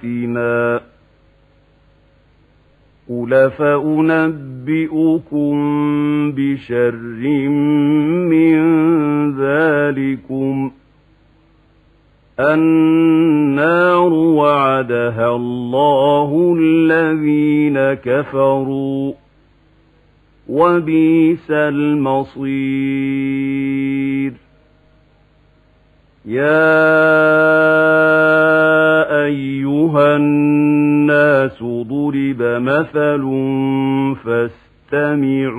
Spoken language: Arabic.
بآياتنا قُلْ فَأُنَبِّئُكُم بِشَرٍّ مِّن ذَٰلِكُمْ النَّارُ وَعَدَهَا اللَّهُ الَّذِينَ كَفَرُوا وَبِئْسَ الْمَصِيرُ يَا أَيُّهَا النَّاسُ ضُرِبَ مَثَلٌ فَاسْتَمِعُوا